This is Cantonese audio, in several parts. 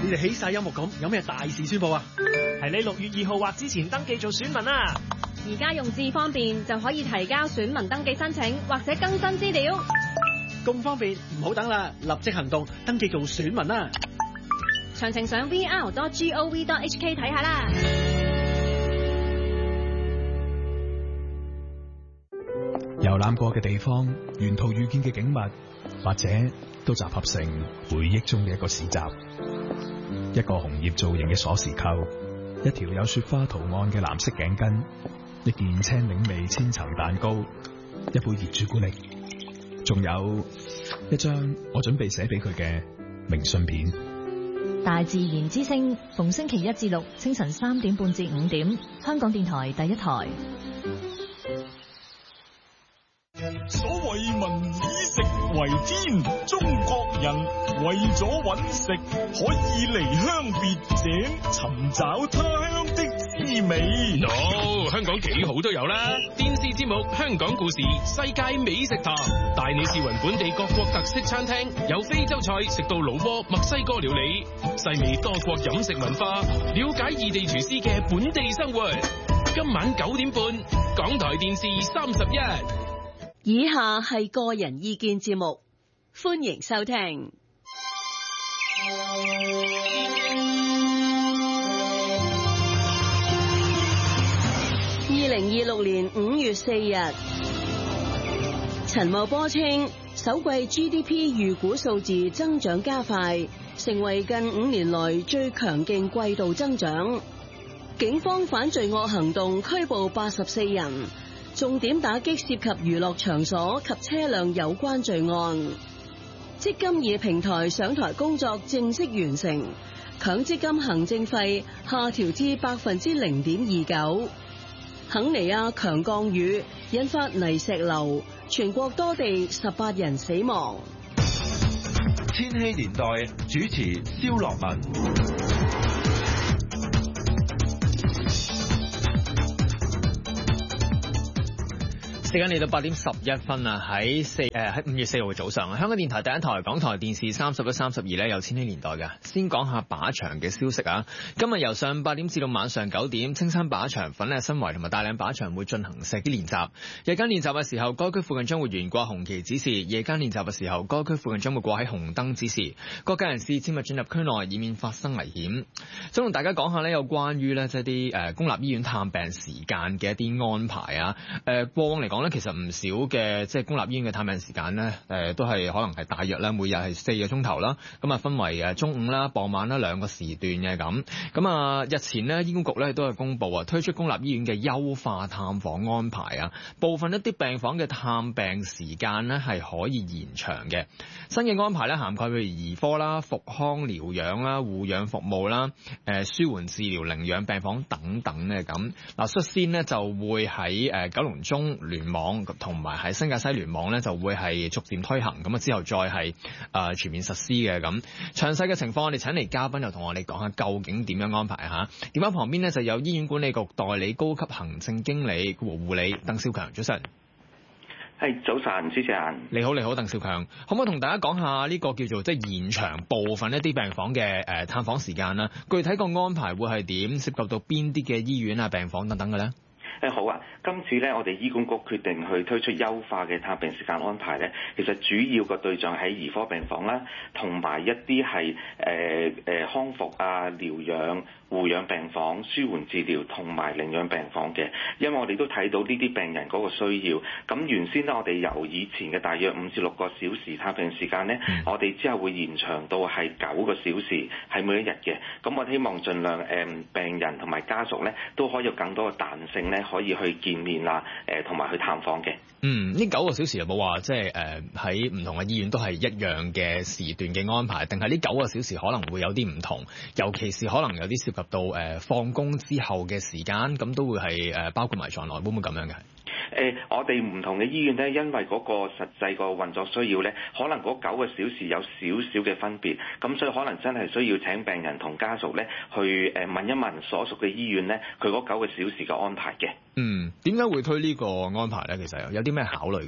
似你起晒音樂咁，有咩大事宣佈啊？ 係你6月2號或之前登記做選民啊！ 而家用智方便就可以提交選民登記申請或者更新資料。 咁方便，唔好等啦，立即行動，登記做選民啦！ 詳情上 vr.gov.hk 睇下啦。 遊覽過嘅地方，沿途遇見嘅景物，或者都集合成回憶中嘅一個市集。一個紅葉造型嘅鎖匙扣，一條有雪花圖案嘅藍色頸巾，一件青檸味千層蛋糕，一杯熱朱古力，仲有一張我準備寫俾佢嘅明信片。 大自然之聲，逢星期1至6清晨3點半至5點，香港電台第一台。 所謂民以食為天，中國人為咗揾食，可以離鄉別井，尋找他鄉的滋味。 香港幾好都有啦，電視節目《香港故事》、世界美食堂，帶你試勻本地各國特色餐廳，由非洲菜食到老撾、墨西哥料理，細味多國飲食文化，了解異地廚師嘅本地生活。今晚9點半，港台電視31。 以下係個人意見節目，歡迎收聽。2026年5月4日，陳茂波稱，首季 GDP 預估數字增長加快，成為近5年來最強勁季度增長。警方反罪惡行動拘捕84人。重點打擊涉及娛樂場所及車輛有關罪案。積金易平台上台工作正式完成，強積金行政費下調至0.29%。肯尼亞強降雨引發泥石流，全國多地18人死亡。 千禧年代主持蕭樂文。 時間嚟到8點11分啊！喺5月4號嘅早上，香港電台第一台、港台電視31、32咧有千禧年代嘅。先講下靶場嘅消息啊！今日由上午8點至到晚上9點，青山靶場、粉嶺新圍同埋大嶺靶場會進行射擊練習。日間練習嘅時候，該區附近將會懸掛紅旗指示；夜間練習嘅時候，該區附近將會掛喺紅燈指示。各界人士切勿進入區內，以免發生危險。想同大家講下呢，有關於呢即係啲公立醫院探病時間嘅一啲安排啊。過往嚟講，其實唔少嘅即係公立醫院嘅探病時間咧，都係可能係大約咧每日係4個鐘頭啦。咁啊分為中午啦、傍晚啦2個時段嘅咁。咁啊日前呢，醫管局咧都係公布啊推出公立醫院嘅優化探訪安排啊，部分一啲病房嘅探病時間咧係可以延長嘅。新嘅安排咧涵蓋譬如兒科啦、復康療養啦、護養服務啦、舒緩治療寧養病房等等嘅咁。嗱，率先呢就會喺九龍中聯網同埋喺新界西聯網咧就會係逐漸推行，咁啊之後再係全面實施嘅咁。詳細嘅情況，我哋請嚟嘉賓就同我哋講下究竟點樣安排嚇。電話旁邊呢就有醫院管理局代理高級行政經理和護理鄧兆強，早晨。 係早晨，主持人。你好， 鄧兆強，可唔可以同大家講下呢個叫做即係延長部分一啲病房嘅探訪時間啦？具體個安排會係點？涉及到邊啲嘅醫院啊、病房等等嘅咧？ 好啊！今次咧，我哋醫管局決定去推出優化嘅探病時間安排咧，其實主要個對象喺兒科病房啦，同埋一啲係康復啊、療養、護養病房、舒緩治療同埋寧養病房嘅。因為我哋都睇到呢啲病人嗰個需要。咁原先咧，我哋由以前嘅大約5至6個小時探病時間咧，我哋之後會延長到係9個小時，係每一日嘅。咁我希望盡量病人同埋家屬咧都可以有更多嘅彈性咧，可以去見面啦，同埋去探訪嘅。 呢9個小時有冇話即係喺唔同嘅醫院都係一樣嘅時段嘅安排，定係呢9個小時可能會有啲唔同？尤其是可能有啲涉及到放工之後嘅時間，咁都會係包括埋在內，會唔會咁樣嘅？ 我哋唔同嘅醫院咧，因為嗰個實際個運作需要咧，可能嗰9個小時有少少嘅分別，咁所以可能真係需要請病人同家屬咧去問一問所屬嘅醫院咧，佢嗰9個小時嘅安排嘅。 點解會推呢個安排咧？其實有啲咩考慮嘅咧？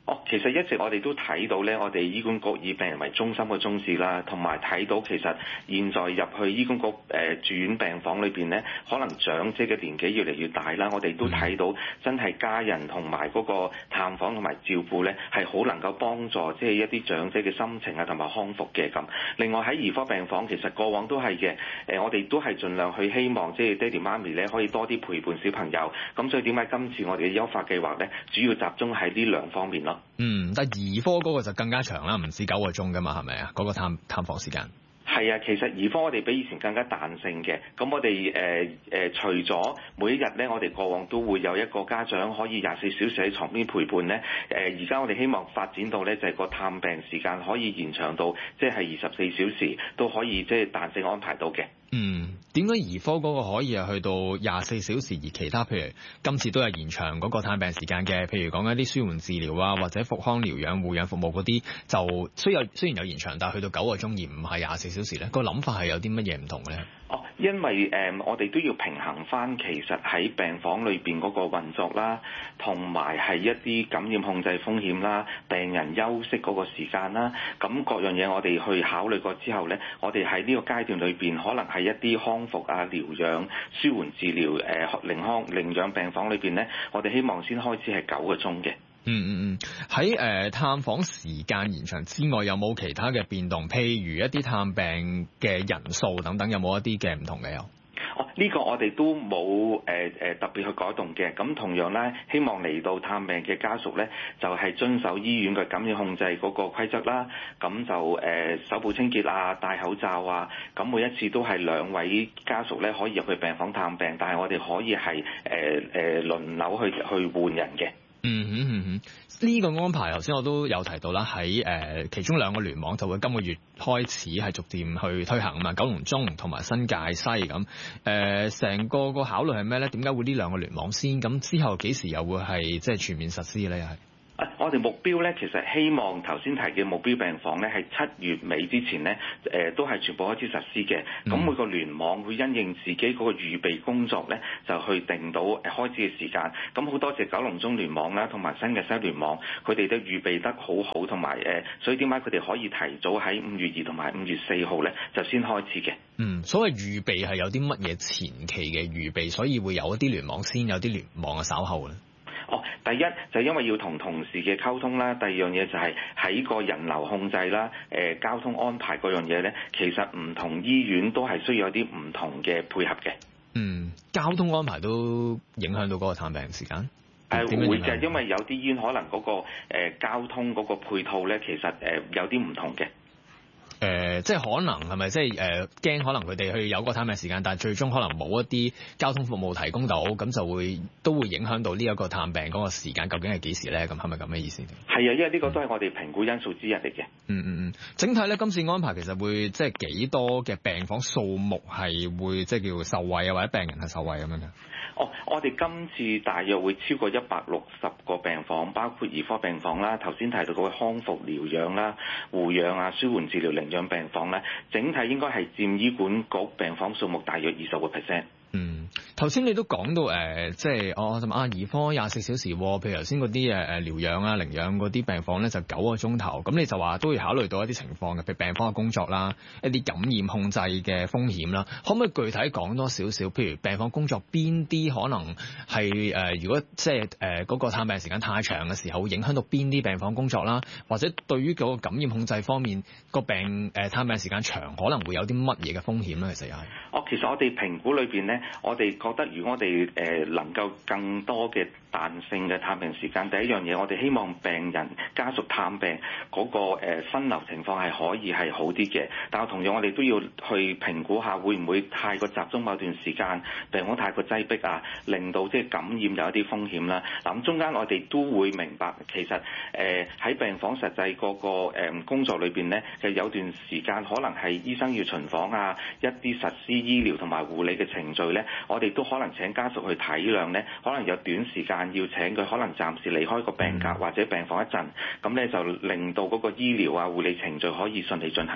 其實一直我哋都睇到咧，我哋醫管局以病人為中心嘅宗旨啦，同埋睇到其實現在入去醫管局住院病房裏邊咧，可能長者嘅年紀越嚟越大啦，我哋都睇到真係家人同埋嗰個探訪同埋照顧咧，係好能夠幫助即係一啲長者嘅心情啊同埋康復嘅咁。另外喺兒科病房，其實過往都係嘅，我哋都係盡量去希望即係爹哋媽咪咧可以多啲陪伴小朋友。咁所以點解今次我哋嘅優化計劃咧，主要集中喺呢兩方面咯。 但係兒科嗰個就更加長啦，唔止9個鐘噶嘛，係咪啊？嗰個探訪時間。 係啊，其實兒科我哋比以前更加彈性嘅。咁我哋除咗每一日咧，我哋過往都會有一個家長可以24小時喺床邊陪伴咧。而家我哋希望發展到咧，就係個探病時間可以延長到即係24小時都可以即係彈性安排到嘅。 點解兒科嗰個可以係去到24小時，而其他譬如今次都係延長嗰個探病時間嘅？譬如講一啲舒緩治療啊，或者復康療養、護養服務嗰啲，就雖然有延長，但係去到9個鐘而唔係24小時咧。個諗法係有啲乜嘢唔同咧？ 因為我哋都要平衡翻，其實喺病房裏邊嗰個運作啦，同埋係一啲感染控制風險啦、病人休息嗰個時間啦，咁各樣嘢我哋去考慮過之後咧，我哋喺呢個階段裏邊，可能係一啲康復啊、療養、舒緩治療、寧養病房裏邊咧，我哋希望先開始係9個鐘嘅。 喺探訪時間延長之外，有冇其他嘅變動？譬如一啲探病嘅人數等等，有冇一啲嘅唔同嘅有？ 呢個我哋都冇特別去改動嘅。咁同樣咧，希望嚟到探病嘅家屬咧，就係遵守醫院嘅感染控制嗰個規則啦。咁就手部清潔啊、戴口罩啊。咁每一次都係2位家屬咧可以入去病房探病，但係我哋可以係輪流去換人嘅。 呢個安排頭先我都有提到啦，喺其中2個聯網就會今個月開始係逐漸去推行啊嘛，九龍中同埋新界西咁。成個考慮係咩咧？點解會呢2個聯網先？咁之後幾時又會係即係全面實施咧？又係？ 我哋目標咧，其實希望頭先提嘅目標病房咧，係7月尾之前咧，都係全部開始實施嘅。咁每個聯網會因應自己嗰個預備工作咧，就去定到開始嘅時間。咁好多謝九龍中聯網啦，同埋新界西聯網，佢哋都預備得好好，同埋所以點解佢哋可以提早喺5月2同埋5月4號咧，就先開始嘅。 所謂預備係有啲乜嘢前期嘅預備，所以會有一啲聯網先，有啲聯網嘅稍後咧。 第一就因為要同同事嘅溝通啦，第二樣嘢就係喺個人流控制啦、交通安排嗰樣嘢咧，其實唔同醫院都係需要有啲唔同嘅配合嘅。 交通安排都影響到嗰個探病時間？ 會嘅，因為有啲醫院可能嗰個交通嗰個配套咧，其實有啲唔同嘅。 即係可能係咪即係驚可能佢哋去有個探病時間，但係最終可能冇一啲交通服務提供到，咁就都會影響到呢一個探病嗰個時間究竟係幾時咧？咁係咪咁嘅意思？ 係啊，因為呢個都係我哋評估因素之一嚟嘅。 整體咧，今次安排其實會即係幾多嘅病房數目係會即係叫受惠啊，或者病人係受惠咁樣嘅？ 我哋今次大約會超過160個病房，包括兒科病房啦，頭先提到嗰個康復療養啦、護養啊、舒緩治療寧養病房咧，整體應該係佔醫管局病房數目大約20%。 頭先你都講到即係兒科24小時，譬如頭先嗰啲療養啊、寧養嗰啲病房咧就9個鐘頭，咁你就話都要考慮到一啲情況嘅，譬如病房嘅工作啦、一啲感染控制嘅風險啦，可唔可以具體講多少少？譬如病房工作邊啲可能係如果即係嗰個探病時間太長嘅時候，會影響到邊啲病房工作啦，或者對於嗰個感染控制方面個探病時間長，可能會有啲乜嘢嘅風險咧？其實又係。 其實我哋評估裏邊咧，我哋覺得如果我哋能夠更多嘅彈性嘅探病時間，第一樣嘢我哋希望病人家屬探病嗰個分流情況係可以係好啲嘅，但係同樣我哋都要去評估下會唔會太過集中某段時間，病房太過擠迫啊，令到即係感染有一啲風險啦。咁中間我哋都會明白，其實喺病房實際嗰個工作裏邊咧，其實有段時間可能係醫生要巡房啊，一啲實施醫療同埋護理嘅程序咧，我哋都可能請家屬去體諒咧，可能有短時間要請佢可能暫時離開個病格或者病房一陣，咁咧就令到嗰個醫療啊護理程序可以順利進行嘅。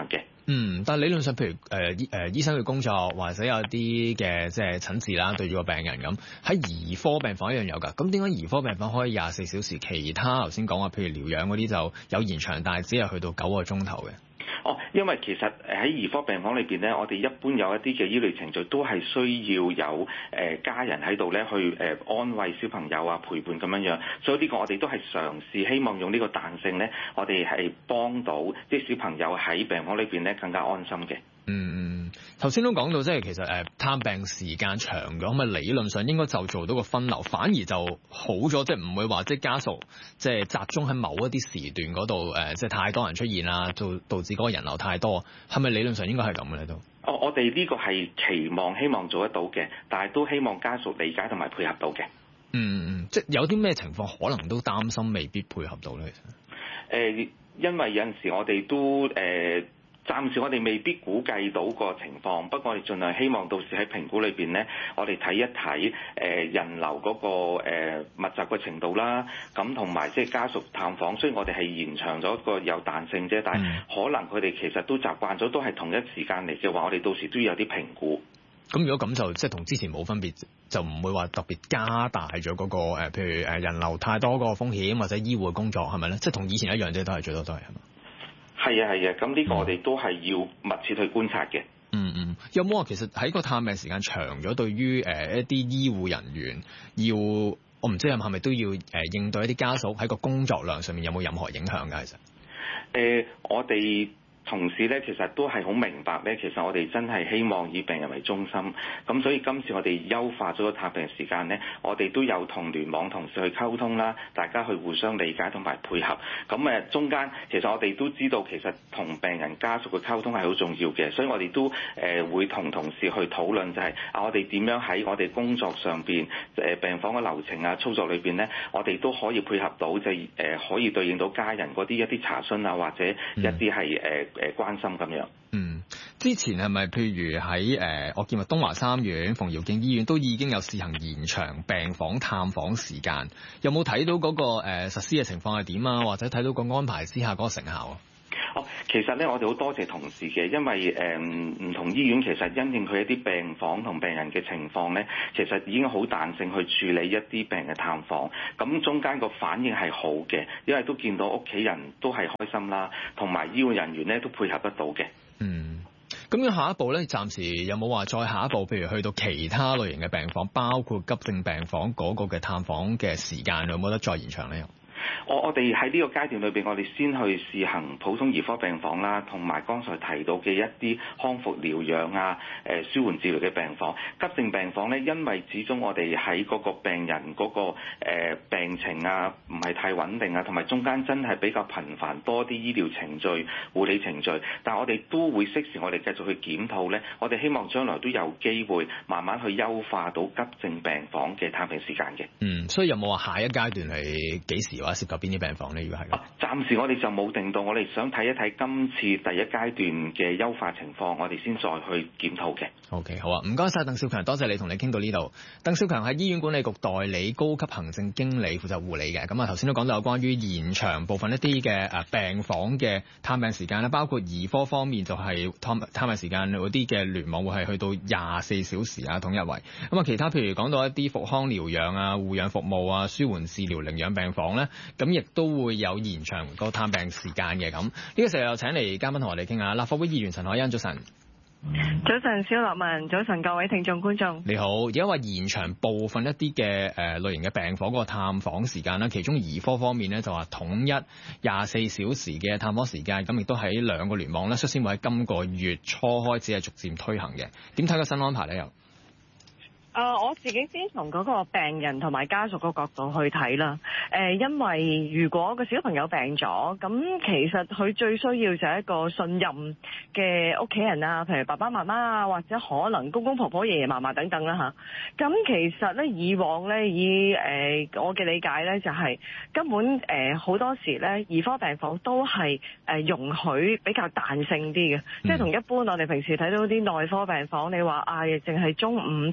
但係理論上，譬如醫生嘅工作，或者有啲嘅即係診治啦，對住個病人咁，喺兒科病房一樣有㗎。咁點解兒科病房可以24小時，其他頭先講話，譬如療養嗰啲就有延長，但係只係去到9個鐘頭嘅？ 因為其實喺兒科病房裏邊咧，我哋一般有一啲嘅醫療程序都係需要有家人喺度咧去安慰小朋友啊，陪伴咁樣樣，所以呢個我哋都係嘗試希望用呢個彈性咧，我哋係幫到啲小朋友喺病房裏邊咧更加安心嘅。 頭先都講到，即係其實探病時間長咗，咁啊理論上應該就做到個分流，反而就好咗，即係唔會話即係家屬即係集中喺某一啲時段嗰度即係太多人出現啦，導致嗰個人流太多，係咪理論上應該係咁嘅咧都？ 我哋呢個係希望做得到嘅，但係都希望家屬理解同埋配合到嘅。 即係有啲咩情況可能都擔心未必配合到咧？其實因為有陣時我哋都暫時我哋未必估計到個情況，不過我哋盡量希望到時喺評估裏邊呢，我哋睇一睇人流嗰個密集嘅程度啦，咁同埋即係家屬探訪，雖然我哋係延長咗個有彈性啫，但係可能佢哋其實都習慣咗，都係同一時間嚟嘅話，我哋到時都要有啲評估。 咁如果咁就即係同之前冇分別，就唔會話特別加大咗嗰個譬如人流太多嗰個風險或者醫護嘅工作係咪咧？即係同以前一樣啫，都係最多都係係嘛？係啊，咁呢個我哋都係要密切去觀察嘅。 有冇話其實喺個探病時間長咗，對於一啲醫護人員我唔知係咪都要應對一啲家屬喺個工作量上面有冇任何影響㗎？其實我哋同事咧，其實都係好明白咧。其實我哋真係希望以病人為中心，咁所以今次我哋優化咗個探病時間咧，我哋都有同聯網同事去溝通啦，大家去互相理解同埋配合。咁中間其實我哋都知道，其實同病人家屬嘅溝通係好重要嘅，所以我哋都會同同事去討論，就係我哋點樣喺我哋工作上邊病房嘅流程啊、操作裏邊咧，我哋都可以配合到，就可以對應到家人嗰啲一啲查詢啊，或者一啲係關心咁樣。 之前係咪譬如喺我見話東華三院、馮堯敬醫院都已經有試行延長病房探訪時間，有冇睇到嗰個實施嘅情況係點啊？或者睇到個安排之下嗰個成效啊？ 其實咧，我哋好多謝同事嘅，因為唔同醫院其實因應佢一啲病房同病人嘅情況咧，其實已經好彈性去處理一啲病人嘅探訪。咁中間個反應係好嘅，因為都見到屋企人都係開心啦，同埋醫護人員咧都配合得到嘅。 咁樣下一步咧，暫時有冇話再下一步？譬如去到其他類型嘅病房，包括急症病房嗰個嘅探訪嘅時間，有冇得再延長咧？ 我哋喺呢個階段裏邊，我哋先去試行普通兒科病房啦，同埋剛才提到嘅一啲康復療養啊、舒緩治療嘅病房。急症病房呢，因為始終我哋喺嗰個病人嗰個病情啊，唔係太穩定啊，同埋中間真係比較頻繁多啲醫療程序、護理程序，但我哋都會適時我哋繼續去檢討呢，我哋希望將來都有機會慢慢去優化到急症病房嘅探病時間嘅。 所以有冇話下一階段係幾時話涉及邊啲病房呢？如果係暫時我哋就冇定到，我哋想睇一睇今次第一階段嘅優化情況，我哋先再去檢討嘅。 OK， 好啊，唔該晒鄧兆強，多謝你同你傾到呢度。鄧兆強係醫院管理局代理高級行政經理，負責護理嘅。咁啊，頭先都講到有關於延長部分一啲嘅病房嘅探病時間啦，包括兒科方面就係探病時間嗰啲嘅聯網會係去到24小時啊，統一為。咁啊，其他譬如講到一啲復康療養啊、護養服務啊、舒緩治療、領養病房咧，咁亦都會有延長個探病時間嘅。咁呢個時候又請嚟嘉賓同我哋傾下，立法會議員陳凱欣，早晨。 早晨，蕭樂文，早晨各位聽眾觀眾。 你好，而家話延長部分一啲嘅類型嘅病房嗰個探訪時間啦，其中兒科方面咧就話統一24小時嘅探訪時間，咁亦都喺2個聯網咧，率先會喺今個月初開始係逐漸推行嘅。點睇個新安排咧？又？ 我自己先從嗰個病人同埋家屬個角度去睇啦。因為如果個小朋友病咗，咁其實佢最需要就係一個信任嘅屋企人啊，譬如爸爸媽媽啊，或者可能公公婆婆、爺爺嫲嫲等等啦嚇。咁其實咧，以往咧以我嘅理解咧，就係根本好多時咧，兒科病房都係容許比較彈性啲嘅，即係同一般我哋平時睇到啲內科病房，你話淨係中午同黃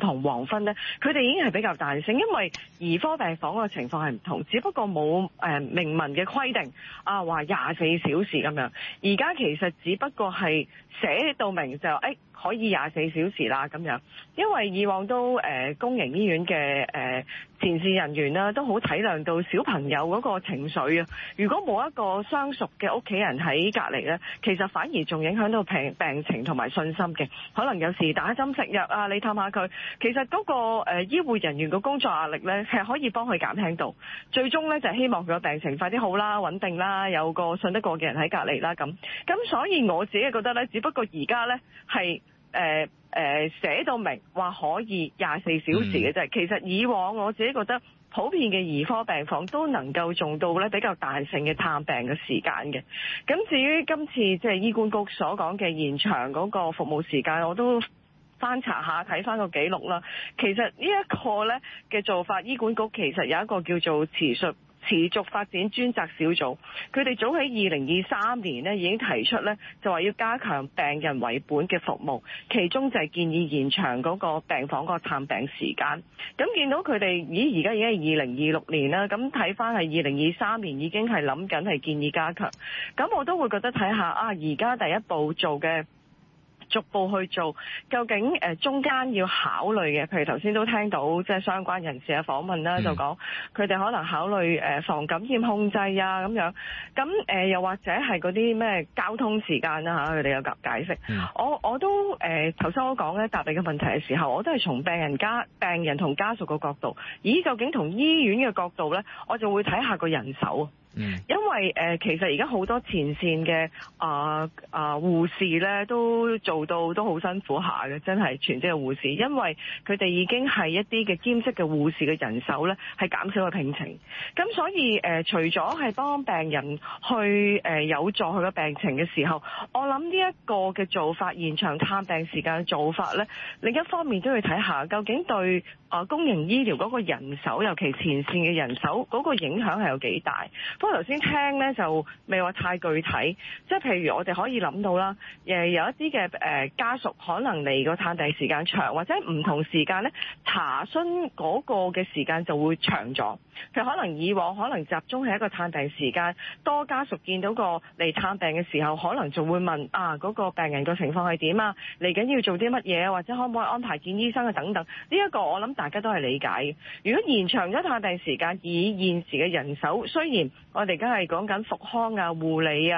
分咧，佢哋已經係比較彈性，因為兒科病房個情況係唔同，只不過冇明文嘅規定啊，話24小時咁樣。而家其實只不過係寫到明就可以24小時啦咁樣，因為以往都公營醫院嘅前線人員啦，都好體諒到小朋友嗰個情緒啊。如果冇一個相熟嘅屋企人喺隔離咧，其實反而仲影響到病情同埋信心嘅。可能有時打針食藥啊，你探下佢，其實嗰個醫護人員嘅工作壓力咧係可以幫佢減輕到。最終咧就係希望佢個病情快啲好啦、穩定啦，有個信得過嘅人喺隔離啦咁。所以我自己覺得咧，只不過而家咧係寫到明話可以24小時嘅啫。其實以往我自己覺得普遍嘅兒科病房都能夠做到咧比較彈性嘅探病嘅時間嘅。咁至於今次即係醫管局所講嘅延長嗰個服務時間，我都翻查下睇翻個記錄啦。其實呢一個咧嘅做法，醫管局其實有一個叫做持續發展專責小組，佢哋早喺2023年呢已經提出呢，就話要加強病人為本嘅服務，其中就係建議延長嗰個病房個探病時間。咁見到佢哋，而家已經係2026年啦，咁睇翻係2023年已經係諗緊係建議加強。咁我都會覺得睇下而家第一步做嘅，逐步去做，究竟中間要考慮嘅，譬如頭先都聽到即係相關人士嘅訪問啦，就講佢哋可能考慮防感染控制啊咁樣，咁又或者係嗰啲咩交通時間啦嚇，佢哋有解釋。我都頭先我講咧答你嘅問題嘅時候，我都係從病人同家屬嘅角度，究竟同醫院嘅角度咧，我就會睇下個人手。因為其實而家好多前線嘅護士咧都做到都好辛苦下嘅，真係全職嘅護士，因為佢哋已經係一啲嘅兼職嘅護士嘅人手咧係減少咗聘請，咁所以除咗係幫病人去有助佢嘅病情嘅時候，我諗呢一個嘅做法，延長探病時間嘅做法咧，另一方面都要睇下究竟對公營醫療嗰個人手，尤其前線嘅人手嗰個影響係有幾大。不過頭先聽咧就未話太具體，即係譬如我哋可以諗到啦，有一啲嘅家屬可能嚟個探病時間長，或者唔同時間咧查詢嗰個嘅時間就會長咗。譬如可能以往可能集中係一個探病時間，多家屬見到個嚟探病嘅時候，可能就會問嗰個病人個情況係點啊，嚟緊要做啲乜嘢，或者可唔可以安排見醫生啊等等。呢一個我諗大家都係理解嘅。如果延長咗探病時間，以現時嘅人手，雖然我哋而家係講緊復康啊、護理啊。